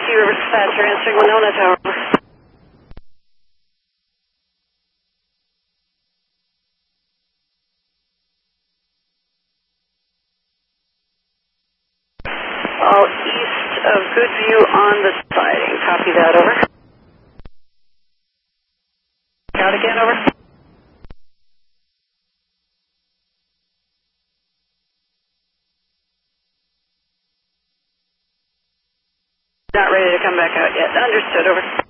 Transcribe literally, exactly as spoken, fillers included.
Whiskey River Dispatch, you're answering Winona Tower. All east of Goodview on the siding. Copy that, over. Out again, over. Not ready to come back out yet. Understood, over.